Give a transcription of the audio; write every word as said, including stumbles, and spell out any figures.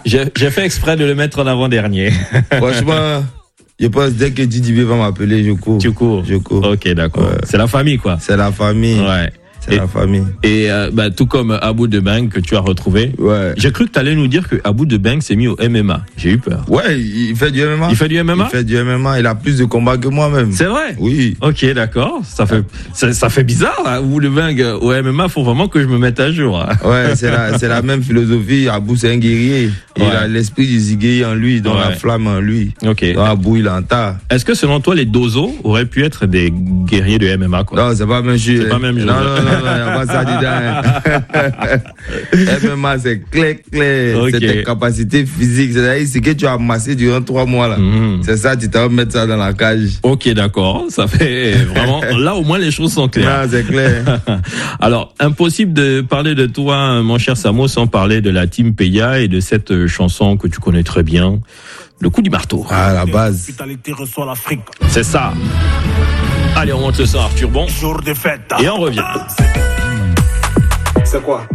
J'ai, j'ai fait exprès de le mettre en avant-dernier. Franchement, je pense dès que Didi B va m'appeler, je cours. Tu cours. Je cours. Ok, d'accord. Ouais. C'est la famille, quoi. C'est la famille. Ouais. C'est et, la famille. Et euh, bah, tout comme Abou Debeng que tu as retrouvé. Ouais. J'ai cru que tu allais nous dire que Abou Debeng s'est mis au M M A. J'ai eu peur. Ouais, il fait du M M A. Il fait du M M A. Il fait du M M A. Il a plus de combats que moi même. C'est vrai. Oui. Ok, d'accord. Ça fait ça, ça fait bizarre. Hein. Abou Debeng au M M A, faut vraiment que je me mette à jour. Hein. Ouais, c'est la c'est la même philosophie. Abou c'est un guerrier. Il ouais. a l'esprit du zigué en lui, dans ouais. la flamme en lui. Ok. Dans Abou il entend. Est-ce que selon toi les Dozo auraient pu être des guerriers de M M A quoi? Non, c'est pas même chose. C'est pas même chose. Non non non, non, y a pas ça dedans. M M A c'est clair clair. Okay. C'est tes capacités physiques. C'est-à-dire ce que tu as amassé durant trois mois là. Mm-hmm. C'est ça, tu t'as mettre ça dans la cage. Ok, d'accord. Ça fait vraiment. Là au moins les choses sont claires. Non, c'est clair. Alors impossible de parler de toi, mon cher Samo, sans parler de la team Peya et de cette chanson que tu connais très bien, le coup du marteau. Ah, la base. C'est ça. Allez, on monte le son, Arthur Bon. Jour de fête. Et on revient. C'est quoi?